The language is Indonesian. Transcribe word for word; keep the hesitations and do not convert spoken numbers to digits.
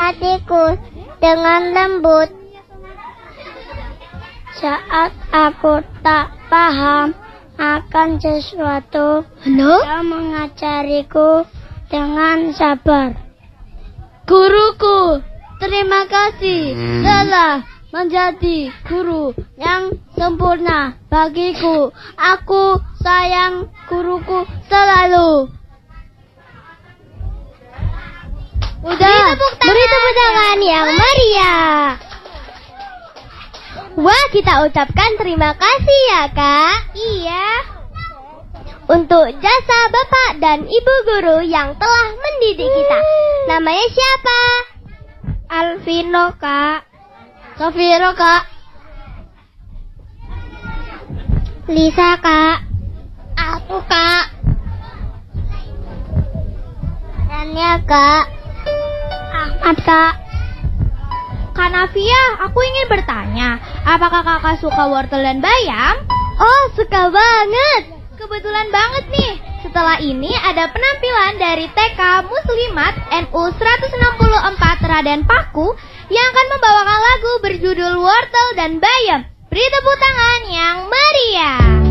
hatiku dengan lembut. Saat aku tak paham akan sesuatu, dia mengajariku dengan sabar. Guruku, terima kasih telah menjadi guru yang sempurna bagiku. Aku sayang guruku selalu. Udah, beri tepuk tangan yang meriah. Wah, kita ucapkan terima kasih ya, Kak. Iya. Untuk jasa Bapak dan Ibu guru yang telah mendidik kita. Namanya siapa? Alvino, Kak. Sofiro, Kak. Lisa, Kak. Aku, Kak. Rania, Kak. Ahmad, Kak. Kak Navia, aku ingin bertanya, apakah kakak suka wortel dan bayam? Oh, suka banget. Kebetulan banget nih, setelah ini ada penampilan dari T K Muslimat N U seratus enam puluh empat Raden Paku yang akan membawakan lagu berjudul Wortel dan Bayam. Beri tepuk tangan yang meriah.